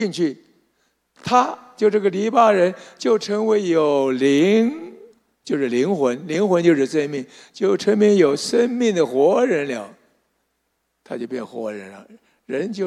进去，他就这个黎巴人就成为有灵，就是灵魂，灵魂就是生命，就成为有生命的活人了，他就变活人了。人就